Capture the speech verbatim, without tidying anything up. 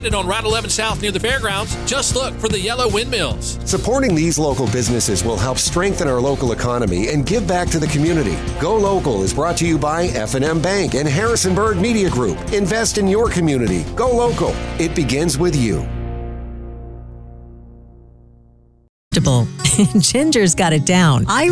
On Route eleven South near the fairgrounds, just look for the yellow windmills. Supporting these local businesses will help strengthen our local economy and give back to the community. Go Local is brought to you by F and M Bank and Harrisonburg Media Group. Invest in your community. Go Local. It begins with you. Ginger's got it down. I